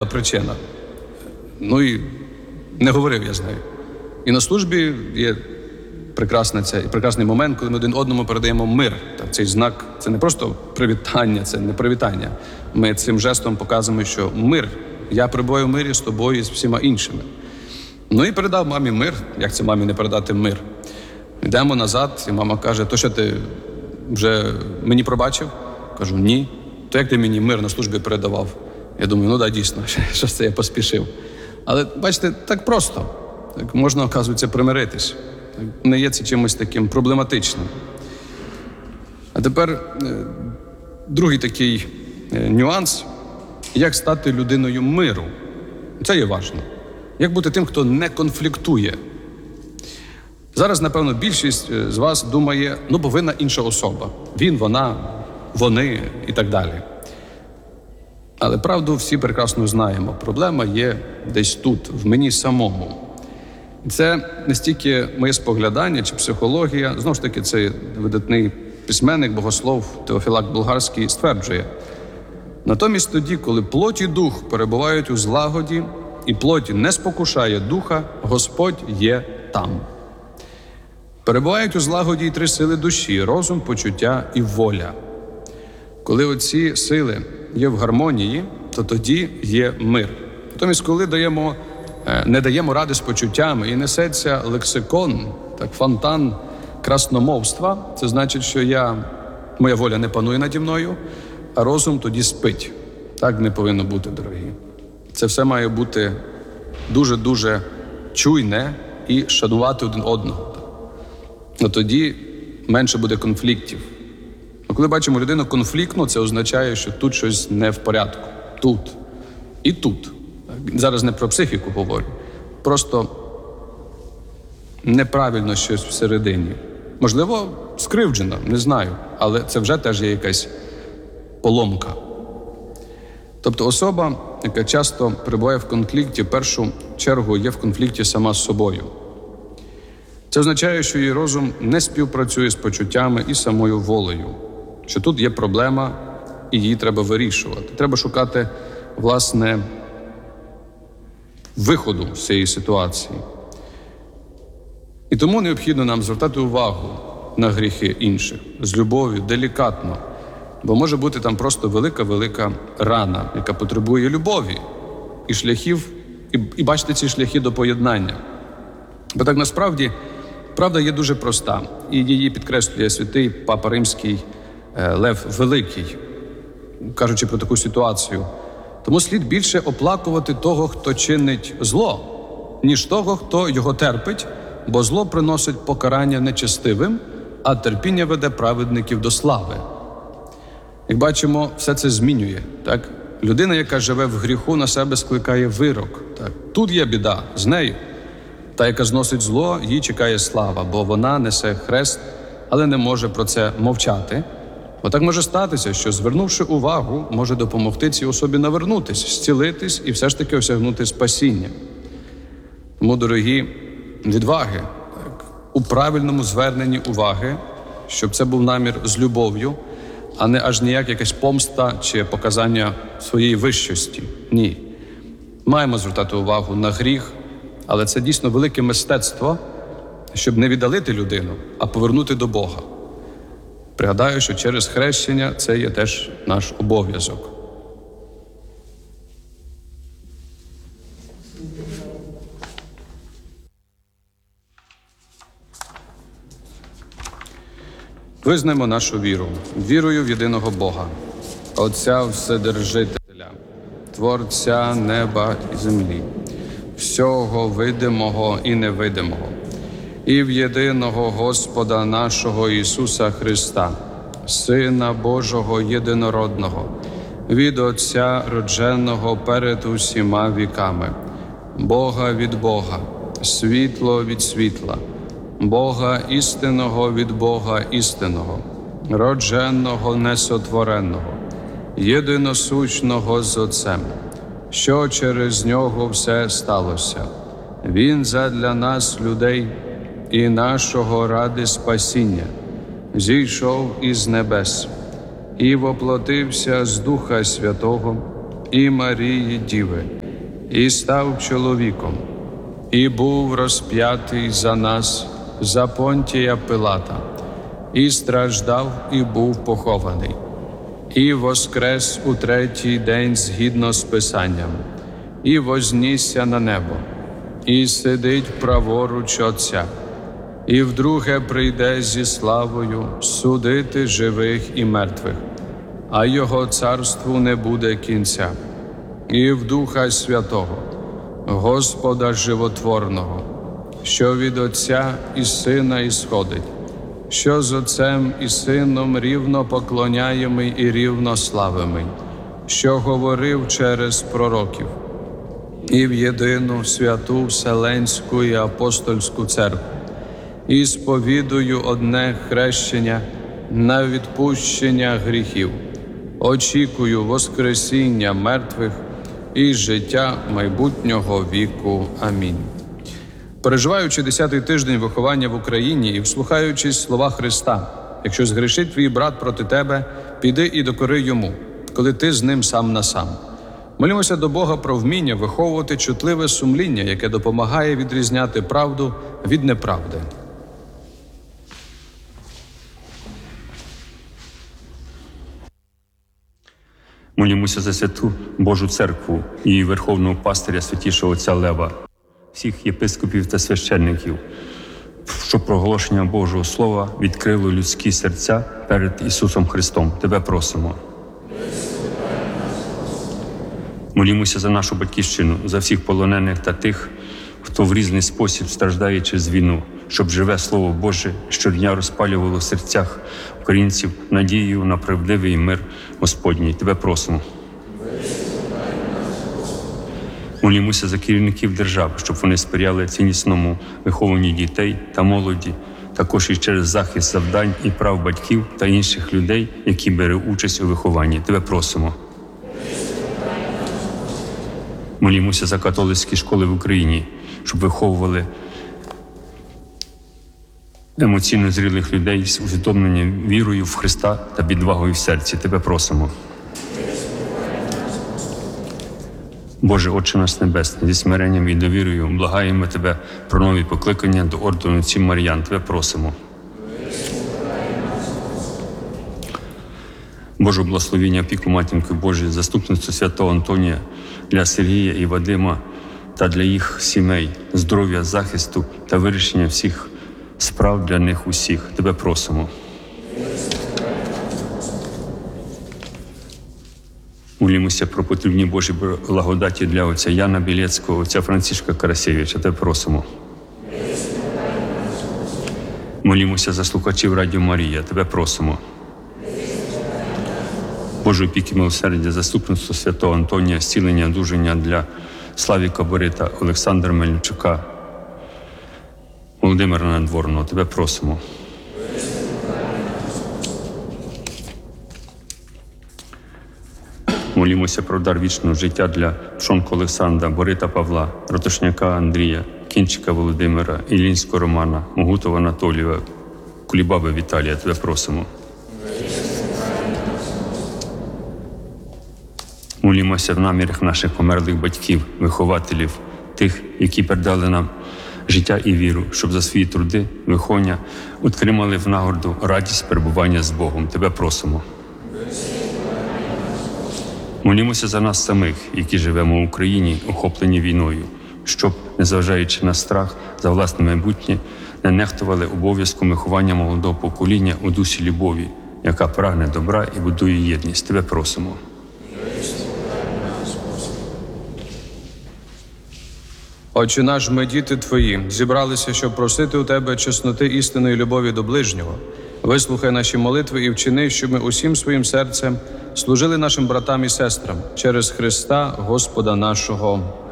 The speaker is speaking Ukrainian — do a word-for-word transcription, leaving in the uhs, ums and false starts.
причина. Ну і не говорив я з нею. І на службі є прекрасна ця, прекрасний момент, коли ми один одному передаємо мир. Так, цей знак – це не просто привітання, це не привітання. Ми цим жестом показуємо, що мир. Я перебуваю в мирі з тобою і з всіма іншими. Ну і передав мамі мир. Як це мамі не передати мир? Йдемо назад, і мама каже: то що ти вже мені пробачив? Кажу: ні. То як ти мені мир на службі передавав? Я думаю, ну да, дійсно, що це я поспішив. Але, бачите, так просто. Так можна, оказується, примиритись. Так, не є це чимось таким проблематичним. А тепер другий такий нюанс. Як стати людиною миру? Це є важливо. Як бути тим, хто не конфліктує? Зараз, напевно, більшість з вас думає, ну, бо винна інша особа. Він, вона, вони і так далі. Але правду всі прекрасно знаємо. Проблема є десь тут, в мені самому. Це не стільки моє споглядання чи психологія. Знову ж таки, це видатний письменник, богослов Теофілакт Болгарський стверджує: натомість тоді, коли плоть і дух перебувають у злагоді, і плоть не спокушає духа, Господь є там. Перебувають у злагоді й три сили душі – розум, почуття і воля. Коли оці сили є в гармонії, то тоді є мир. Натомість, коли даємо, не даємо ради з почуттями і несеться лексикон, так, фонтан красномовства, це значить, що я, моя воля не панує наді мною, а розум тоді спить. Так не повинно бути, дорогі. Це все має бути дуже-дуже чуйне і шанувати один одного. Ну тоді менше буде конфліктів. Ну, коли бачимо людину конфліктну, це означає, що тут щось не в порядку. Тут. І тут. Зараз не про психіку говорю. Просто неправильно щось всередині. Можливо, скривджено, не знаю. Але це вже теж є якась поломка. Тобто особа, яка часто перебуває в конфлікті, в першу чергу є в конфлікті сама з собою. Це означає, що її розум не співпрацює з почуттями і самою волею. Що тут є проблема, і її треба вирішувати. Треба шукати, власне, виходу з цієї ситуації. І тому необхідно нам звертати увагу на гріхи інших з любов'ю, делікатно. Бо може бути там просто велика-велика рана, яка потребує любові і шляхів, і, і бачите ці шляхи до поєднання. Бо так насправді правда є дуже проста, і її підкреслює святий Папа Римський Лев Великий, кажучи про таку ситуацію. Тому слід більше оплакувати того, хто чинить зло, ніж того, хто його терпить, бо зло приносить покарання нечестивим, а терпіння веде праведників до слави. Як бачимо, все це змінює. Так? Людина, яка живе в гріху, на себе скликає вирок. Так? Тут є біда з нею. Та, яка зносить зло, їй чекає слава, бо вона несе хрест, але не може про це мовчати. Бо так може статися, що, звернувши увагу, може допомогти цій особі навернутись, зцілитись і все ж таки осягнути спасіння. Тому, дорогі, відваги, так, у правильному зверненні уваги, щоб це був намір з любов'ю, а не аж ніяк якась помста чи показання своєї вищості. Ні. Маємо звертати увагу на гріх, але це дійсно велике мистецтво, щоб не віддалити людину, а повернути до Бога. Пригадаю, що через хрещення це є теж наш обов'язок. Визнаємо нашу віру, вірою в єдиного Бога, Отця Вседержителя, Творця неба і землі, всього видимого і невидимого, і в єдиного Господа нашого Ісуса Христа, Сина Божого єдинородного, від Отця родженого перед усіма віками, Бога від Бога, світло від світла, Бога істинного від Бога істинного, родженого несотвореного, єдиносущного з Отцем, що через Нього все сталося. Він задля нас, людей, і нашого ради спасіння, зійшов із небес і воплотився з Духа Святого і Марії Діви, і став чоловіком, і був розп'ятий за нас, за Понтія Пилата, і страждав, і був похований, і воскрес у третій день згідно з Писанням, і вознісся на небо, і сидить праворуч Отця, і вдруге прийде зі славою судити живих і мертвих, а Його царству не буде кінця. І в Духа Святого, Господа Животворного, що від Отця і Сина ісходить, що з Отцем і Сином рівно поклоняємий і рівно славимий, що говорив через пророків, і в єдину святу Вселенську і апостольську церкву, і сповідую одне хрещення на відпущення гріхів, очікую воскресіння мертвих і життя майбутнього віку. Амінь. Переживаючи десятий тиждень виховання в Україні і вслухаючись слова Христа, якщо згрішить твій брат проти тебе, піди і докори йому, коли ти з ним сам на сам. Молімося до Бога про вміння виховувати чутливе сумління, яке допомагає відрізняти правду від неправди. Молімося за святу Божу Церкву і Верховного пастиря святішого отця Лева, всіх єпископів та священників, щоб проголошення Божого Слова відкрило людські серця перед Ісусом Христом. Тебе просимо. Молімося за нашу Батьківщину, за всіх полонених та тих, хто в різний спосіб страждає через війну, щоб живе Слово Боже щодня розпалювало в серцях українців надію на правдивий мир Господній. Тебе просимо. Молімося за керівників держав, щоб вони сприяли ціннісному вихованню дітей та молоді, також і через захист завдань і прав батьків та інших людей, які беруть участь у вихованні. Тебе просимо. Молімося за католицькі школи в Україні, щоб виховували емоційно зрілих людей з усвідомленням вірою в Христа та відвагою в серці. Тебе просимо. Боже, Отче наш Небесний, зі смиренням і довірою благаємо Тебе про нові покликання до ордену отців Мар'ян. Тебе просимо. Боже, благословіння, опіку Матінки Божої, заступництво святого Антонія для Сергія і Вадима та для їх сімей, здоров'я, захисту та вирішення всіх справ для них усіх. Тебе просимо. Молімося про потрібні Божі благодаті для отця Яна Білецького, отця Францишка Карасєвича. Тебе просимо. Молімося за слухачів Радіо Марія. Тебе просимо. Божої опіки, милосердя, заступництво святого Антонія, зцілення, одужання для Славіка Борита, Олександра Мельничука, Володимира Надворного. Тебе просимо. Молімося про дар вічного життя для Пшонка Олександра, Борита Павла, Ратушняка Андрія, Кінчика Володимира, Іллінського Романа, Могутова Анатолія, Кулібаби Віталія. Тебе просимо. Молімося в намірах наших померлих батьків, вихователів, тих, які передали нам життя і віру, щоб за свої труди, виховання отримали в нагороду радість перебування з Богом. Тебе просимо. Молімося за нас самих, які живемо в Україні, охоплені війною, щоб, незважаючи на страх за власне майбутнє, не нехтували обов'язком виховання молодого покоління у дусі любові, яка прагне добра і будує єдність. Тебе просимо. Отче наш, ми, діти Твої, зібралися, щоб просити у Тебе чесноти істинної любові до ближнього. Вислухай наші молитви і вчини, щоб ми усім своїм серцем служили нашим братам і сестрам через Христа Господа нашого.